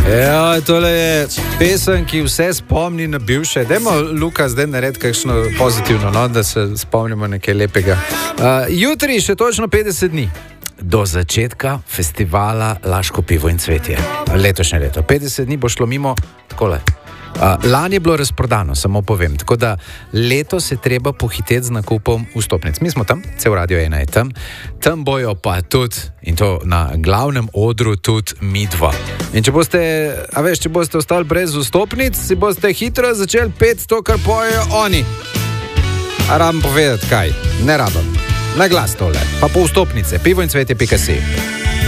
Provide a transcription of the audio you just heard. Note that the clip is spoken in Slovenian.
Ja, tole je pesem, ki vse spomni na bivše. Dajmo, Luka, zdaj narediti kakšno pozitivno, no, da se spomnimo nekaj lepega. Jutri še točno 50 dni do začetka festivala Laško pivo in cvetje. Letošnje leto. 50 dni bo šlo mimo takole. Lani je bilo razprodano, samo povem. Tako da letos je treba pohiteti z nakupom vstopnic. Mi smo tam, cel Radio 1 je tam. Tam bojo pa tudi, in to na glavnem odru, tudi mi dva. In če boste, če boste ostali brez vstopnic, si boste hitro začeli peti to, kar pojejo oni. A rabim povedati kaj? Ne rabim. Na glas tole. Pa po vstopnice. pivoincvetje.si